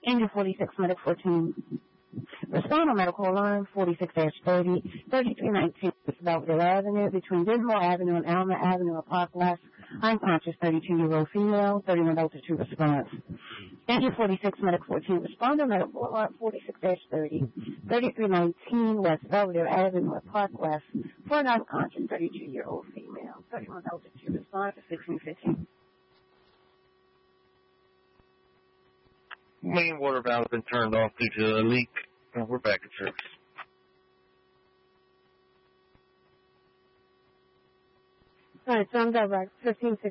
Engine 46, Medic 14. Respond on medical alarm 46-30, 3319 Belvedere Avenue, between Dismal Avenue and Alma Avenue or Park West. Unconscious 32-year-old female, 3102 response. Engine 46, Medic 14. Respond on medical alarm 46-30, 3319 West Belvedere Avenue or Park West for an unconscious 32-year-old female, 3102 response to 1615. Main water valve has been turned off due to a leak. We're back at service. All right, so I'm back. 15